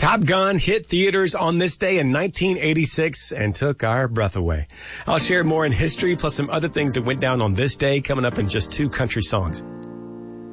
Top Gun hit theaters on this day in 1986 and took our breath away. I'll share more in history plus some other things that went down on this day coming up in just 2 country songs.